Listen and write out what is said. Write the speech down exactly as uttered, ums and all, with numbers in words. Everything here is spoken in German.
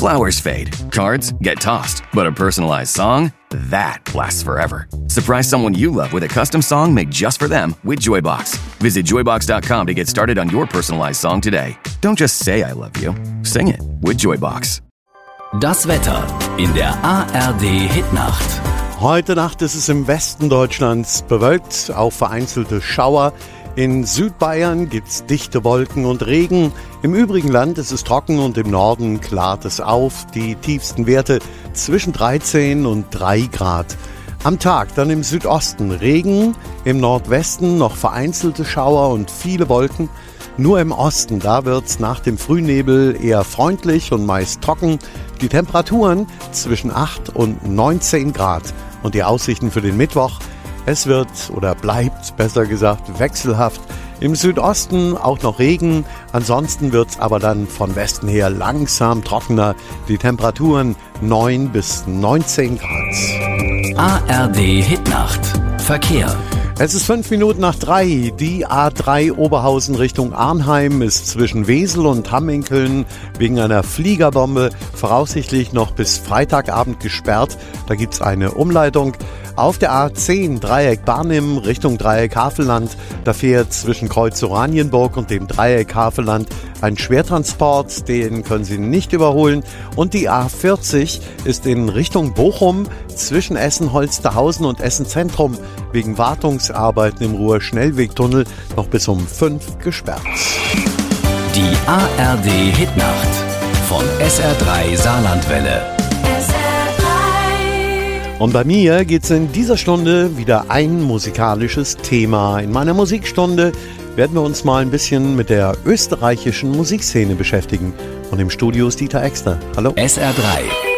Flowers fade, cards get tossed, but a personalized song, that lasts forever. Surprise someone you love with a custom song made just for them with Joybox. Visit joybox dot com to get started on your personalized song today. Don't just say I love you, sing it with Joybox. Das Wetter in der A R D-Hitnacht. Heute Nacht ist es im Westen Deutschlands bewölkt, auch vereinzelte Schauer. In Südbayern gibt's dichte Wolken und Regen. Im übrigen Land ist es trocken und im Norden klart es auf. Die tiefsten Werte zwischen dreizehn und drei Grad. Am Tag dann im Südosten Regen, im Nordwesten noch vereinzelte Schauer und viele Wolken. Nur im Osten, da wird's nach dem Frühnebel eher freundlich und meist trocken. Die Temperaturen zwischen acht und neunzehn Grad. Und die Aussichten für den Mittwoch: Es wird oder bleibt, besser gesagt, wechselhaft. Im Südosten auch noch Regen, ansonsten wird's aber dann von Westen her langsam trockener. Die Temperaturen neun bis neunzehn Grad. A R D-Hitnacht. Verkehr. Es ist fünf Minuten nach drei. Die A drei Oberhausen Richtung Arnheim ist zwischen Wesel und Hamminkeln wegen einer Fliegerbombe voraussichtlich noch bis Freitagabend gesperrt. Da gibt's eine Umleitung. Auf der A zehn Dreieck Barnim Richtung Dreieck Havelland, da fährt zwischen Kreuz Oranienburg und dem Dreieck Havelland ein Schwertransport, den können Sie nicht überholen. Und die A vierzig ist in Richtung Bochum zwischen Essen-Holsterhausen und Essen-Zentrum wegen Wartungsarbeiten im Ruhr-Schnellwegtunnel noch bis um fünf gesperrt. Die A R D-Hitnacht von S R drei Saarlandwelle. Und bei mir geht's in dieser Stunde wieder ein musikalisches Thema. In meiner Musikstunde werden wir uns mal ein bisschen mit der österreichischen Musikszene beschäftigen. Und im Studio ist Dieter Exter. Hallo. S R drei.